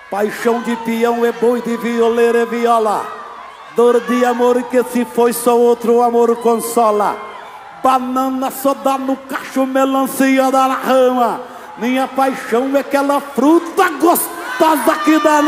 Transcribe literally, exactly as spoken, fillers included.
Paixão de peão é boi, de violeiro é viola. Dor de amor que se foi só outro amor consola. Banana só dá no cacho, melancia dá na rama. Minha paixão é aquela fruta gostosa que dá na